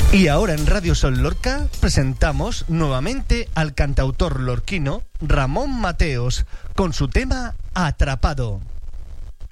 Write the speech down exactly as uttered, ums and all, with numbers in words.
Y ahora en Radio Sol Lorca presentamos nuevamente al cantautor lorquino Ramón Mateos con su tema Atrapado.